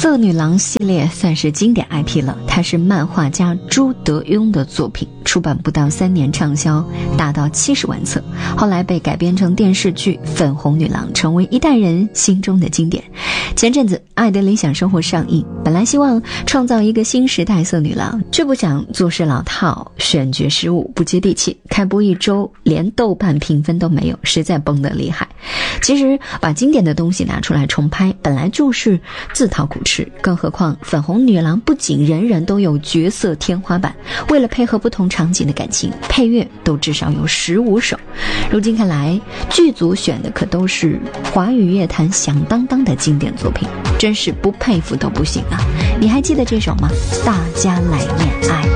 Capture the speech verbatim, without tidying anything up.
色女郎系列算是经典 I P 了，它是漫画家朱德庸的作品，出版不到三年畅销达到七十万册，后来被改编成电视剧《粉红女郎》，成为一代人心中的经典。前阵子《爱的理想生活》上映，本来希望创造一个新时代色女郎，却不想做事老套，选角失误，不接地气，开播一周连豆瓣评分都没有，实在崩得厉害。其实把经典的东西拿出来重拍，本来就是自讨苦吃，更何况粉红女郎不仅人人都有角色天花板，为了配合不同场景的感情，配乐都至少有十五首。如今看来，剧组选的可都是华语乐坛响当当的经典作品，真是不佩服都不行啊！你还记得这首吗？大家来恋爱。